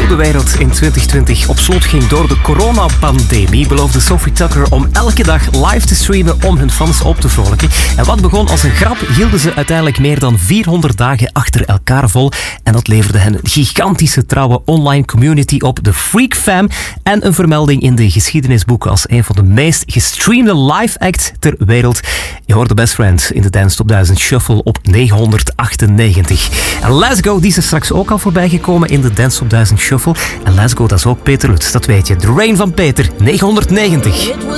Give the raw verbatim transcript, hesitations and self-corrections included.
de wereld in twintig twintig op slot ging door de coronapandemie, beloofde Sophie Tucker om elke dag live te streamen om hun fans op te vrolijken. En wat begon als een grap, hielden ze uiteindelijk meer dan vierhonderd dagen achter elkaar vol. En dat leverde hen een gigantische trouwe online community op, de Freak Fam, en een vermelding in de geschiedenisboeken als een van de meest gestreamde live acts ter wereld. Je hoort de Best Friends in de Dance Top duizend Shuffle op negenhonderdachtennegentig. En Let's Go, die is er straks ook al voorbij gekomen in de Dance Top duizend Shuffle. En Let's Go, dat is ook Peter Lutz, dat weet je. The Rain van Peter, negenhonderdnegentig.